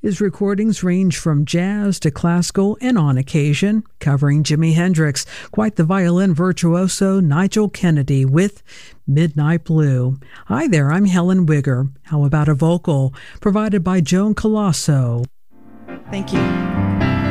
His recordings range from jazz to classical and on occasion, covering Jimi Hendrix, quite the violin virtuoso Nigel Kennedy with Midnight Blue. Hi there, I'm Helen Wigger. How about a vocal provided by Joan Colosso? Thank you.